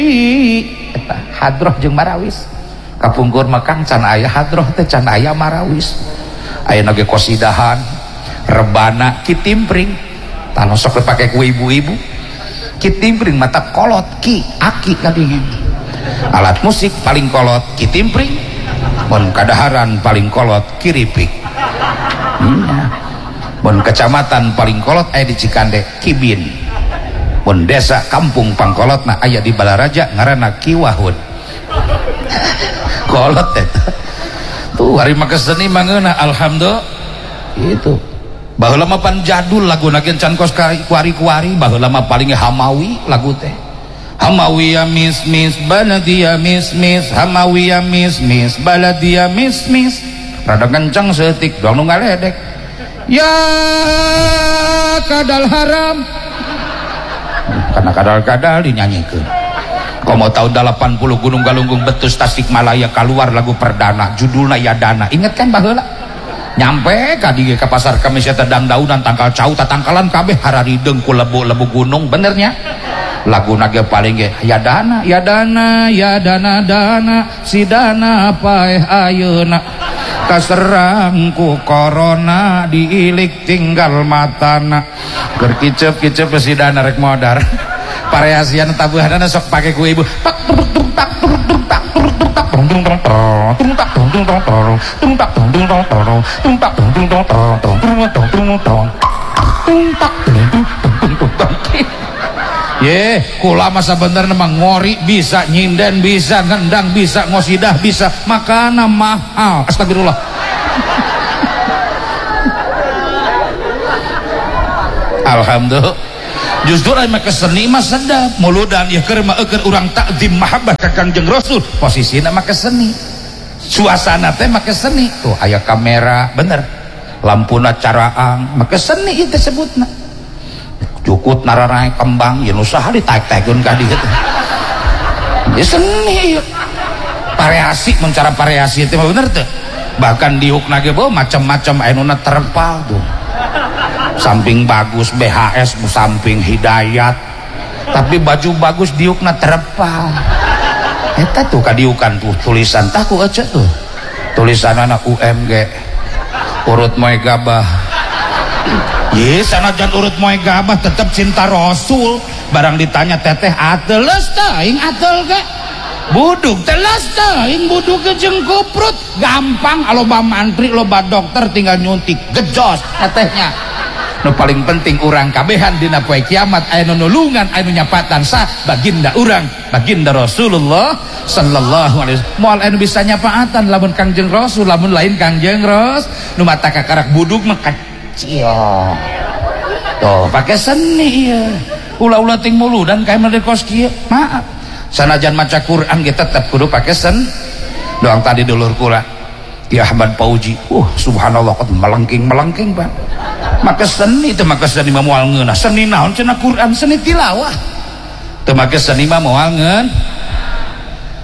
hadroh jeung marawis kapungkur mekang can aya hadroh teh can aya marawis aya nage kosidahan rebana kitimpring tanu sok dipake ku ibu-ibu kitimpring mata kolot ki aki kadingen alat musik paling kolot kitimpring mun kadaharan paling kolot kiripik mun kecamatan paling kolot aya di Cikande kibin mun desa kampung pangkolotna aya di Balaraja ngaranna kiwahun kolot eta tuh hari make seni mangeuna alhamdulillah itu baheula mah pan jadul laguna gen can kos kuari-kuari baheula mah paling hamawi lagu teh hamawi ya mis mis baladi ya mis mis hamawi ya mis mis baladi ya mis mis rada kenceng seutik doang nu ngaledek ya kadal haram karena kadal-kadal dinyanyikeun komo tahun 80 Gunung Galunggung Betus Tasikmalaya keluar lagu perdana judulna ya dana inget kan baheula nyampe ka dieu ka pasar Kemis eta dangdaunan tangkal cau tatangkalan kabeh hararideng ku lebu-lebu gunung benernya laguna ge paling ge ya dana ya dana ya dana dana si dana paeh ayeuna kaserang ku corona diilik tinggal matana keur kicep-kicep si dana rek modar pareasian tabuhanana sok pake ku ibu tak turuk tak turuk tak turuk tak tung tung tung tung tak tung tung tung tung tak tung tung tung tung tak tung tung tung tung tung tung tung tak tung tung tung tung ye kula masa bener mah ngori bisa nyinden bisa ngendang bisa ngosidah bisa makana mahal astagfirullah alhamdulillah justru aya make seni mah sedap muludan ieu keur mah eukeun urang takzim mahabbah ka Kanjeng Rasul posisina make seni suasana teh make seni tuh aya kamera bener lampuna caraang make seni ieu disebutna cukut narana kembang ya nu saha ditaek-taekeun ka dieu teh ieu seni variasi mun cara variasi teh bener teh bahkan diukna ge macam-macam aya nu terpal tuh samping bagus BHS samping Hidayat tapi baju bagus diukna terpal eta tuh kadiukan tuh tulisan tah ku ece tuh tulisanana UMG urut moe gabah ye sanajan urut moe gabah tetep cinta Rasul barang ditanya teteh ateles teuing atel ge buduk telas teuing buduk ge jeung kuprut gampang loba mantri loba dokter tinggal nyuntik gejos tetehnya nu paling penting urang kabehan dina poe kiamat aya nu nulungan aya nu nyapatan sah baginda urang baginda Rasulullah sallallahu alaihi wasallam moal anu bisa nyapaatan lamun Kangjeng Rasul lamun lain Kangjeng Ros nu mata kakarak buduk mah kecil tuh pake seni ya ulah-ulah ting mulu dan kayak mah kos kieu maaf sanajan maca Quran ge tetep kudu pake sen doang tadi dulur kula ya Ahmad Pauji subhanallah kok melengking Pak maka seni teu make seni mah moal ngeunah seni naon cenah Quran seni tilawah teu make seni mah moal ngeun